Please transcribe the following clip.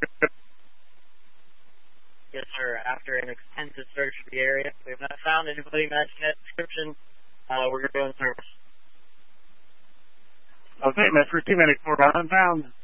Yes, sir. After an extensive search of the area, we have not found anybody matching that description. We're doing service. Okay, Metro 294 bound.